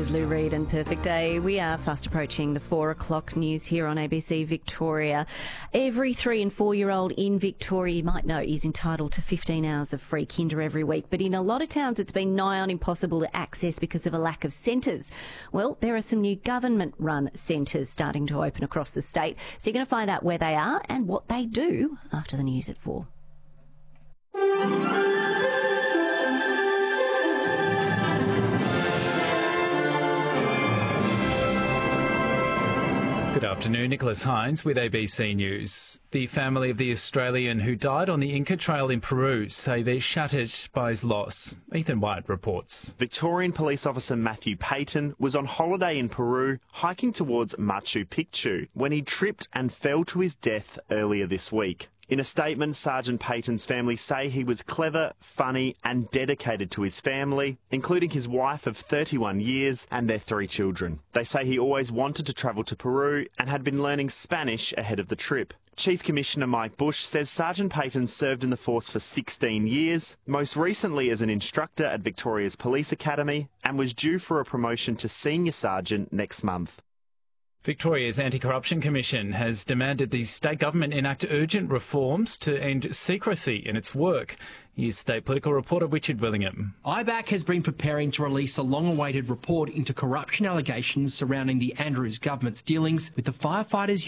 is Lou Reid and Perfect Day. We are fast approaching the 4 o'clock news here on ABC Victoria. Every 3 and 4-year-old in Victoria, you might know, is entitled to 15 hours of free kinder every week. But in a lot of towns, it's been nigh on impossible to access because of a lack of centres. Well, there are some new government-run centres starting to open across the state. So you're going to find out where they are and what they do after the news at 4. Good afternoon, Nicholas Hines with ABC News. The family of the Australian who died on the Inca Trail in Peru say they're shattered by his loss. Ethan White reports. Victorian police officer Matthew Payton was on holiday in Peru, hiking towards Machu Picchu, when he tripped and fell to his death earlier this week. In a statement, Sergeant Payton's family say he was clever, funny and dedicated to his family, including his wife of 31 years and their 3 children. They say he always wanted to travel to Peru and had been learning Spanish ahead of the trip. Chief Commissioner Mike Bush says Sergeant Payton served in the force for 16 years, most recently as an instructor at Victoria's Police Academy, and was due for a promotion to Senior Sergeant next month. Victoria's Anti-Corruption Commission has demanded the state government enact urgent reforms to end secrecy in its work. Here's state political reporter Richard Willingham. IBAC has been preparing to release a long-awaited report into corruption allegations surrounding the Andrews government's dealings with the firefighters